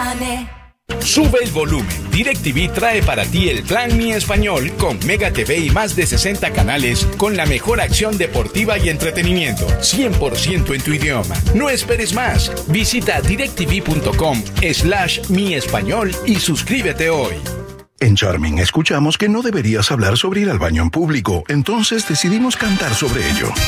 Money. Sube el volumen. DirecTV trae para ti el plan Mi Español con Mega TV y más de 60 canales con la mejor acción deportiva y entretenimiento. 100% en tu idioma. No esperes más. Visita directv.com/Mi Español y suscríbete hoy. En Charming escuchamos que no deberías hablar sobre ir al baño en público, entonces decidimos cantar sobre ello.